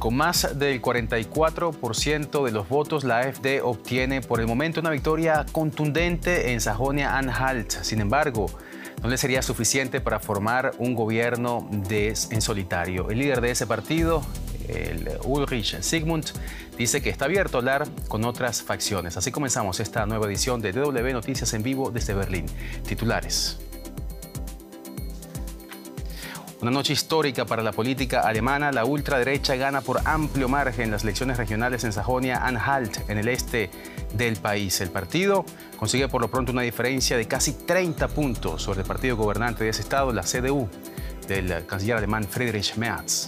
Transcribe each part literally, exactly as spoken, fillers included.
Con más del cuarenta y cuatro por ciento de los votos, la AfD obtiene por el momento una victoria contundente en Sajonia-Anhalt. Sin embargo, no le sería suficiente para formar un gobierno de, en solitario. El líder de ese partido, el Ulrich Sigmund, dice que está abierto a hablar con otras facciones. Así comenzamos esta nueva edición de D W Noticias en vivo desde Berlín. Titulares. Una noche histórica para la política alemana. La ultraderecha gana por amplio margen las elecciones regionales en Sajonia-Anhalt, en el este del país. El partido consigue por lo pronto una diferencia de casi treinta puntos sobre el partido gobernante de ese estado, la C D U, del canciller alemán Friedrich Merz.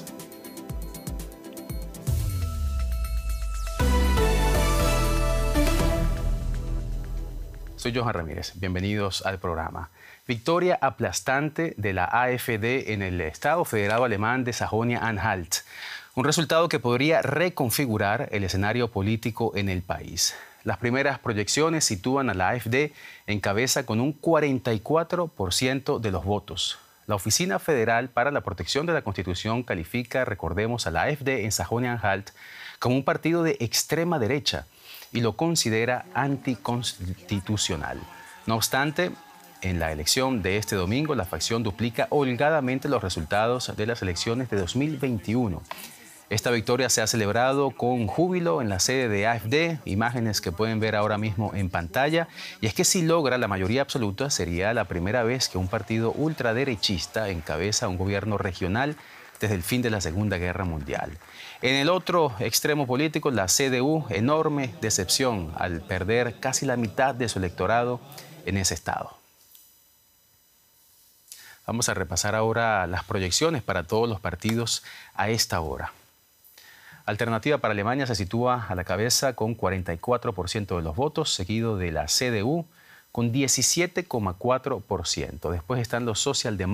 Soy Johan Ramírez. Bienvenidos al programa. Victoria aplastante de la AfD en el Estado Federado Alemán de Sajonia-Anhalt. Un resultado que podría reconfigurar el escenario político en el país. Las primeras proyecciones sitúan a la AfD en cabeza con un cuarenta y cuatro por ciento de los votos. La Oficina Federal para la Protección de la Constitución califica, recordemos, a la AfD en Sajonia-Anhalt como un partido de extrema derecha y lo considera anticonstitucional. No obstante, en la elección de este domingo, la facción duplica holgadamente los resultados de las elecciones de dos mil veintiuno. Esta victoria se ha celebrado con júbilo en la sede de AfD, imágenes que pueden ver ahora mismo en pantalla. Y es que si logra la mayoría absoluta, sería la primera vez que un partido ultraderechista encabeza un gobierno regional desde el fin de la Segunda Guerra Mundial. En el otro extremo político, la C D U, enorme decepción al perder casi la mitad de su electorado en ese estado. Vamos a repasar ahora las proyecciones para todos los partidos a esta hora. Alternativa para Alemania se sitúa a la cabeza con cuarenta y cuatro por ciento de los votos, seguido de la C D U con diecisiete coma cuatro por ciento. Después están los socialdemócratas